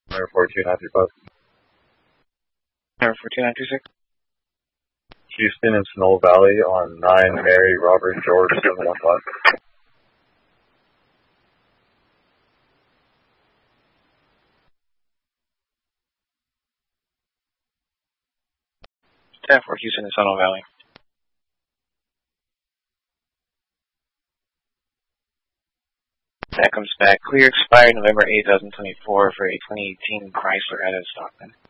Number 42935. Number 42936. Houston and Snow Valley on 9 Mary Robert George 715. 10 for Houston and Snow Valley. That comes back. Clear expired November 8, 2024 for a 2018 Chrysler out of Stockton.